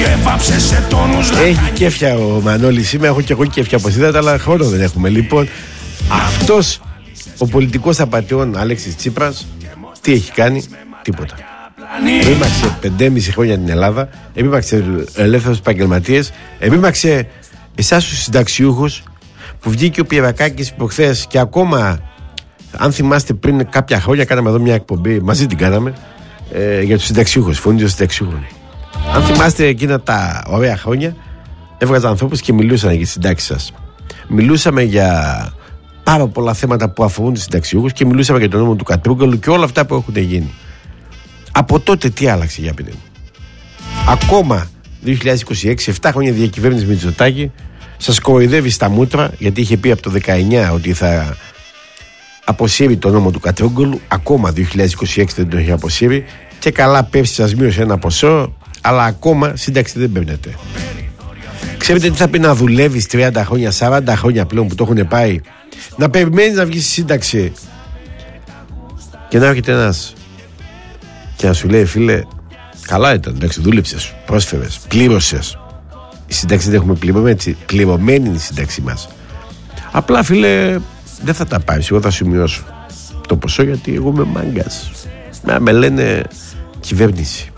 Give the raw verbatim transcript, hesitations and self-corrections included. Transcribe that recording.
Έχει κέφια ο Μανώλης σήμερα, έχω και εγώ κέφια όπως είδατε, αλλά χρόνο δεν έχουμε. Λοιπόν, αυτός ο πολιτικός απατεών Αλέξης Τσίπρας τι έχει κάνει? Τίποτα. Επίμαξε πεντέμισι χρόνια την Ελλάδα, επίμαξε ελεύθερους επαγγελματίες, επίμαξε εσάς τους συνταξιούχους, που βγήκε ο Πιερακάκης προχθές και ακόμα, αν θυμάστε, πριν κάποια χρόνια κάναμε εδώ μια εκπομπή, μαζί την κάναμε, ε, για τους συνταξιούχους, φωνή των συνταξιούχων. Αν θυμάστε εκείνα τα ωραία χρόνια, έβγαζαν ανθρώπους και μιλούσαν για τις συντάξεις σας. Μιλούσαμε για πάρα πολλά θέματα που αφορούν τους συνταξιούχους και μιλούσαμε για τον νόμο του Κατρούγκαλου και όλα αυτά που έχουν γίνει. Από τότε τι άλλαξε, για πείτε μου? Ακόμα δύο χιλιάδες είκοσι έξι, επτά χρόνια διακυβέρνηση Μητσοτάκη, σας κοροϊδεύει στα μούτρα, γιατί είχε πει από το δεκαεννιά ότι θα αποσύρει τον νόμο του Κατρούγκαλου. Ακόμα δύο χιλιάδες είκοσι έξι δεν τον έχει αποσύρει. Και καλά, πέφτει, σας μείωσε ένα ποσό, αλλά ακόμα σύνταξη δεν παίρνετε. Ξέρετε τι θα πει να δουλεύεις τριάντα χρόνια, σαράντα χρόνια πλέον που το έχουν πάει, να περιμένεις να βγεις στη σύνταξη και να έρχεται ένας και να σου λέει, φίλε, καλά ήταν, εντάξει, δούλεψες, πρόσφερες, πλήρωσες. Η σύνταξη δεν έχουμε πληρωμένη, έτσι, πληρωμένη είναι η σύνταξή μας. Απλά, φίλε, δεν θα τα πάρεις, εγώ θα σου μειώσω το ποσό γιατί εγώ είμαι μάγκας. Με, με λένε κυβέρνηση.